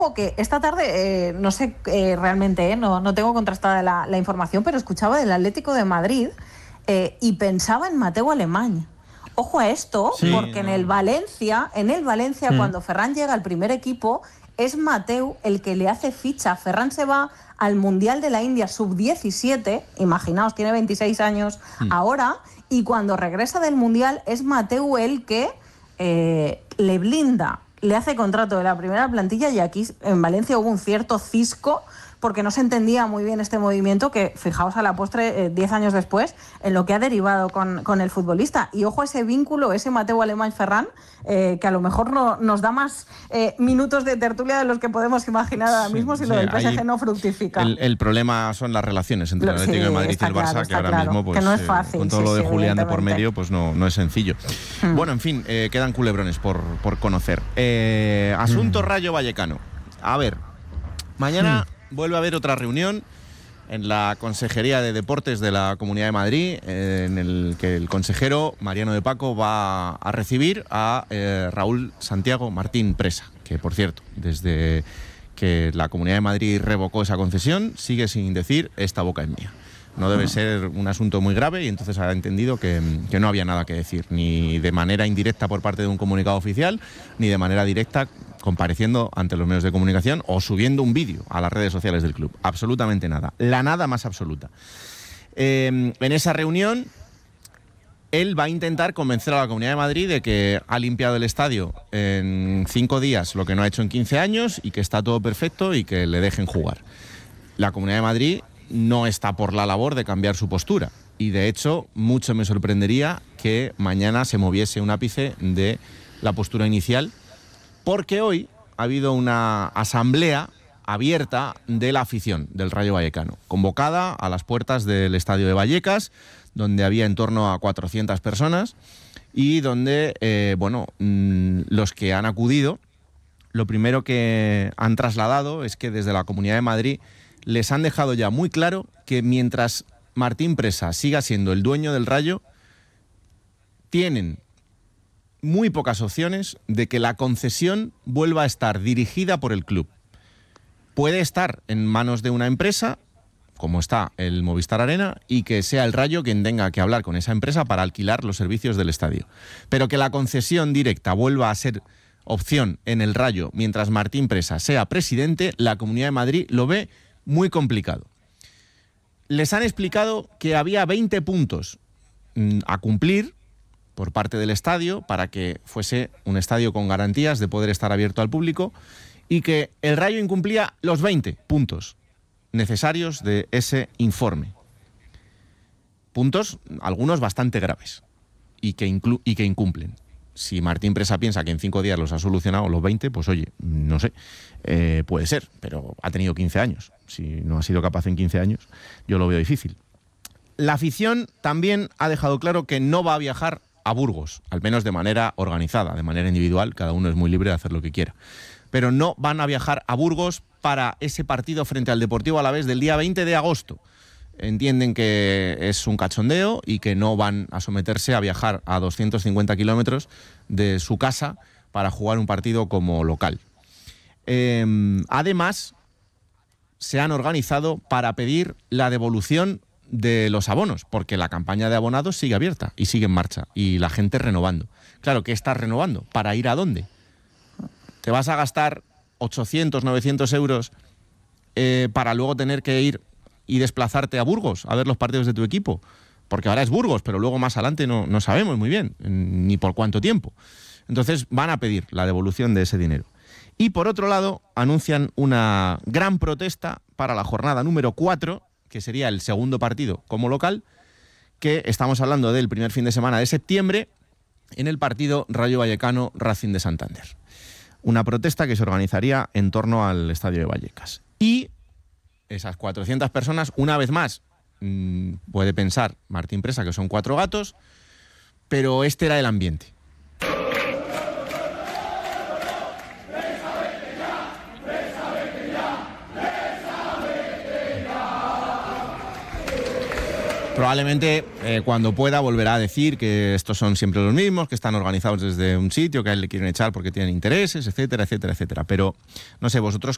que esta tarde, no sé realmente, no tengo contrastada la información, pero escuchaba del Atlético de Madrid y pensaba en Mateu Alemany. Ojo a esto, sí, porque en el Valencia, cuando Ferran llega al primer equipo, es Mateu el que le hace ficha. Ferran se va al Mundial de la India sub-17, imaginaos, tiene 26 años ahora, y cuando regresa del Mundial es Mateu el que le blinda, le hace contrato de la primera plantilla, y aquí en Valencia hubo un cierto cisco porque no se entendía muy bien este movimiento que, fijaos a la postre, 10 años después, en lo que ha derivado con el futbolista. Y ojo a ese vínculo, ese Mateu Alemany-Ferran, que a lo mejor nos da más minutos de tertulia de los que podemos imaginar ahora mismo si lo del PSG no fructifica. El problema son las relaciones entre el Atlético de Madrid y el Barça, que ahora mismo, pues, que no es fácil, con todo lo de Julián de por medio, pues no es sencillo. Bueno, en fin, quedan culebrones por conocer. Asunto Rayo Vallecano. A ver, mañana vuelve a haber otra reunión en la Consejería de Deportes de la Comunidad de Madrid, en el que el consejero Mariano de Paco va a recibir a Raúl Santiago Martín Presa, que, por cierto, desde que la Comunidad de Madrid revocó esa concesión, sigue sin decir "esta boca es mía". No debe ser un asunto muy grave, y entonces ha entendido que no había nada que decir, ni de manera indirecta por parte de un comunicado oficial, ni de manera directa compareciendo ante los medios de comunicación o subiendo un vídeo a las redes sociales del club. Absolutamente nada. La nada más absoluta. En esa reunión, él va a intentar convencer a la Comunidad de Madrid de que ha limpiado el estadio en 5 días lo que no ha hecho en 15 años y que está todo perfecto y que le dejen jugar. La Comunidad de Madrid no está por la labor de cambiar su postura, y de hecho mucho me sorprendería que mañana se moviese un ápice de la postura inicial, porque hoy ha habido una asamblea abierta de la afición del Rayo Vallecano, convocada a las puertas del estadio de Vallecas, donde había en torno a 400 personas, y donde los que han acudido, lo primero que han trasladado es que desde la Comunidad de Madrid les han dejado ya muy claro que mientras Martín Presa siga siendo el dueño del Rayo, tienen muy pocas opciones de que la concesión vuelva a estar dirigida por el club. Puede estar en manos de una empresa, como está el Movistar Arena, y que sea el Rayo quien tenga que hablar con esa empresa para alquilar los servicios del estadio. Pero que la concesión directa vuelva a ser opción en el Rayo mientras Martín Presa sea presidente, la Comunidad de Madrid lo ve muy complicado. Les han explicado que había 20 puntos a cumplir por parte del estadio para que fuese un estadio con garantías de poder estar abierto al público, y que el Rayo incumplía los 20 puntos necesarios de ese informe. Puntos, algunos bastante graves, y que incumplen. Si Martín Presa piensa que en 5 días los ha solucionado los 20, pues oye, no sé, puede ser, pero ha tenido 15 años. Si no ha sido capaz en 15 años, yo lo veo difícil. La afición también ha dejado claro que no va a viajar a Burgos, al menos de manera organizada, de manera individual, cada uno es muy libre de hacer lo que quiera. Pero no van a viajar a Burgos para ese partido frente al Deportivo Alavés del día 20 de agosto. Entienden que es un cachondeo y que no van a someterse a viajar a 250 kilómetros de su casa para jugar un partido como local. Además, se han organizado para pedir la devolución de los abonos, porque la campaña de abonados sigue abierta y sigue en marcha, y la gente renovando. Claro, ¿qué estás renovando? ¿Para ir a dónde? ¿Te vas a gastar 800, 900 euros para luego tener que ir y desplazarte a Burgos a ver los partidos de tu equipo? Porque ahora es Burgos, pero luego más adelante no sabemos muy bien ni por cuánto tiempo. Entonces van a pedir la devolución de ese dinero. Y por otro lado, anuncian una gran protesta para la jornada número 4, que sería el segundo partido como local, que estamos hablando del primer fin de semana de septiembre, en el partido Rayo Vallecano Racing de Santander. Una protesta que se organizaría en torno al estadio de Vallecas. Y esas 400 personas, una vez más, puede pensar Martín Presa que son 4 gatos, pero este era el ambiente. Probablemente cuando pueda volverá a decir que estos son siempre los mismos, que están organizados desde un sitio, que a él le quieren echar porque tienen intereses, etcétera, etcétera, etcétera. Pero no sé, vosotros